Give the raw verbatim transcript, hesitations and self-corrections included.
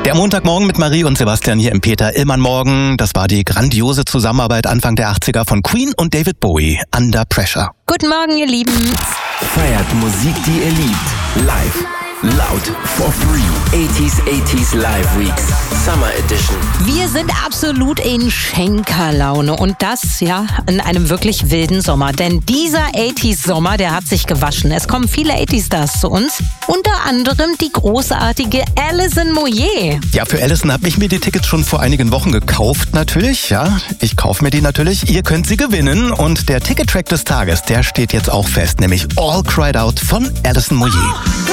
Der Montagmorgen mit Marie und Sebastian hier im Peter Illmann Morgen. Das war die grandiose Zusammenarbeit Anfang der achtziger von Queen und David Bowie, Under Pressure. Guten Morgen, ihr Lieben. Feiert Musik, die ihr liebt. Live. Laut. For free. achtziger, achtziger Live Weeks. Summer Edition. Wir sind absolut in Schenkerlaune und das, ja, in einem wirklich wilden Sommer. Denn dieser achtziger-Sommer, der hat sich gewaschen. Es kommen viele achtziger-Stars zu uns. Unter anderem die großartige Alison Moyet. Ja, für Alison habe ich mir die Tickets schon vor einigen Wochen gekauft, natürlich. Ja, ich kaufe mir die natürlich. Ihr könnt sie gewinnen. Und der Ticket-Track des Tages, der steht jetzt auch fest. Nämlich All Cried Out von Alison Moyet.